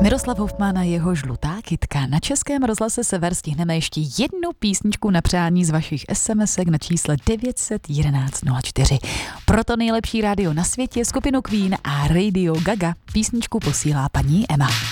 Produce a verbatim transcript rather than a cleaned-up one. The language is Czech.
Miroslav Hofman a jeho Žlutá kytka. Na Českém rozhlase Sever stihneme ještě jednu písničku na přání z vašich SMSek na čísle devět set jedenáct nula čtyři. Proto nejlepší rádio na světě, skupinu Queen a Radio Gaga. Písničku posílá paní Emma.